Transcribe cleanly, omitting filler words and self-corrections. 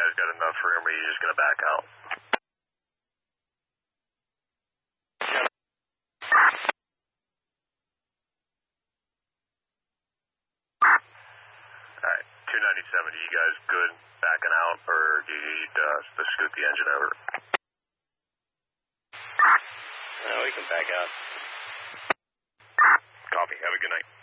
guys got enough room, or are you just going to back out? Alright, 297, are you guys good backing out, or do you need to scoot the engine over? No, we can back out. Copy, have a good night.